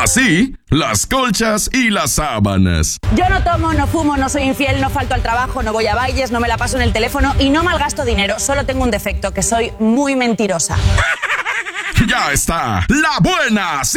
Así, las colchas y las sábanas. Yo no tomo, no fumo, no soy infiel, no falto al trabajo, no voy a bailes, no me la paso en el teléfono y no malgasto dinero. Solo tengo un defecto, que soy muy mentirosa. Ya está, la buena